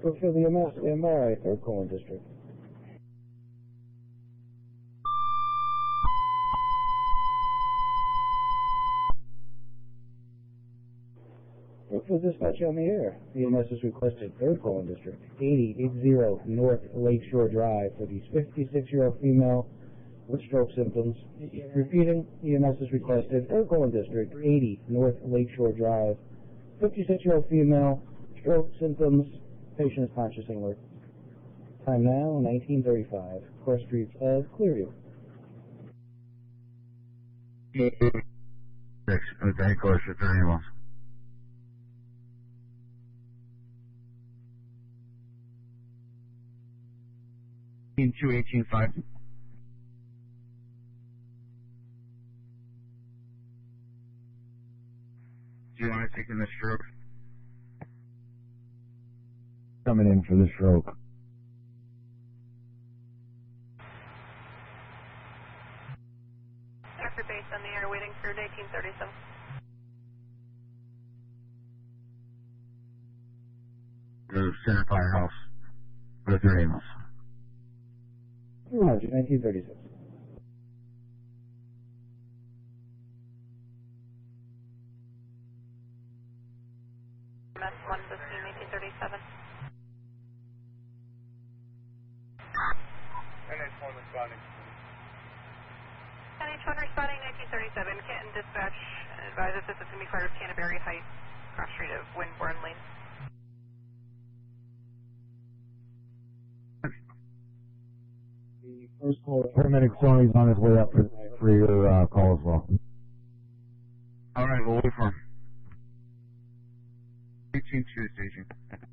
For the MRI, Third Colon District. For dispatch on the air, EMS has requested Third Colon District, 8080 North Lakeshore Drive for the 56-year-old female with stroke symptoms. Repeating, EMS has requested Third Colon District, 80 North Lakeshore Drive, 56-year-old female, stroke symptoms, patient is conscious and alert. Time now, 19:35. Cross streets of Clearview. Okay, course, it's animals. In 218.5. Do you want to take in the stroke? Coming in for the stroke. After base on the air, waiting for 1937. Go to Center Firehouse. Go to animals. 1936. MS1 Whiskey 1937. NH1 responding. NH1 responding 1937. Canton dispatch advises this is going to be part of Canterbury Heights, cross street of Winborn Lane. The first call. Paramedic Sony's on his way up for your call as well. All right, we'll wait for him. 18 to the station.